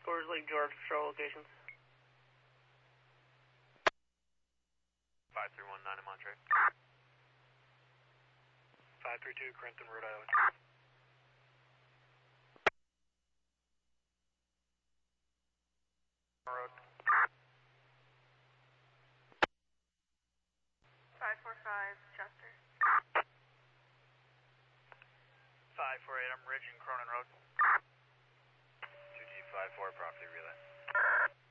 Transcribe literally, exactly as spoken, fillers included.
Coors Lake, Georgia, patrol locations. five three one nine in Monterey. five three two, Crenton, Rhode Island. Road. five four five, Chester. five four eight, I'm Ridge and Cronin Road. two G five four, property relay.